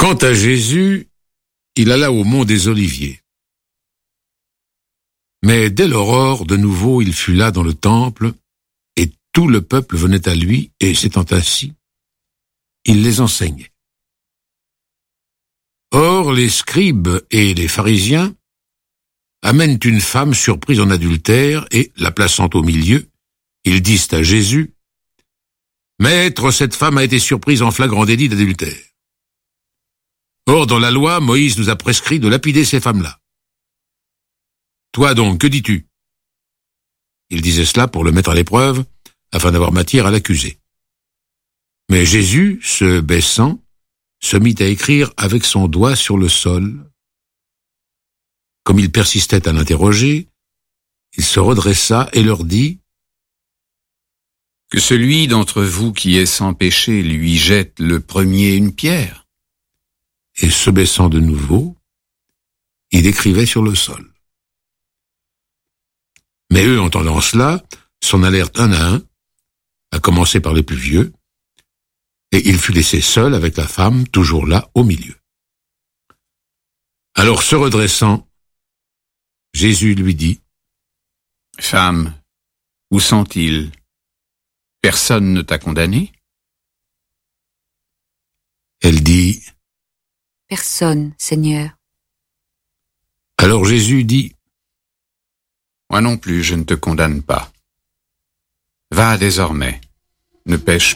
Quant à Jésus, il alla au mont des Oliviers. Mais dès l'aurore, de nouveau, il fut là dans le temple, et tout le peuple venait à lui, et s'étant assis, il les enseignait. Or, les scribes et les pharisiens amènent une femme surprise en adultère, et, la plaçant au milieu, ils disent à Jésus, « Maître, cette femme a été surprise en flagrant délit d'adultère. Or, dans la loi, Moïse nous a prescrit de lapider ces femmes-là. Toi donc, que dis-tu » Il disait cela pour le mettre à l'épreuve, afin d'avoir matière à l'accuser. Mais Jésus, se baissant, se mit à écrire avec son doigt sur le sol. Comme il persistait à l'interroger, il se redressa et leur dit, « Que celui d'entre vous qui est sans péché lui jette le premier une pierre. » Et se baissant de nouveau, il écrivait sur le sol. Mais eux, entendant cela, s'en allèrent un à un, à commencer par les plus vieux, et il fut laissé seul avec la femme, toujours là au milieu. Alors, se redressant, Jésus lui dit, « Femme, où sont-ils? Personne ne t'a condamné? » Elle dit, « Personne, Seigneur. » Alors Jésus dit, « Moi non plus, je ne te condamne pas. Va désormais, ne pêche plus. »